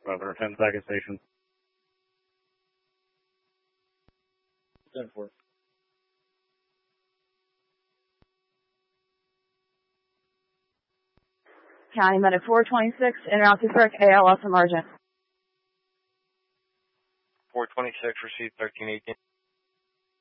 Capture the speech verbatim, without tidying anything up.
five hundred ten Sackett Station. ten four. County Medic four twenty-six, Interalty Frick, A L S emergent. four twenty-six, received thirteen eighteen.